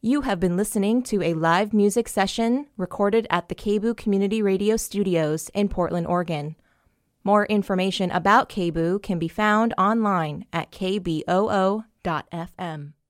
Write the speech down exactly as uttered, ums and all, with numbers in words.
You have been listening to a live music session recorded at the K B O O Community Radio Studios in Portland, Oregon. More information about K B O O can be found online at k b o o dot f m.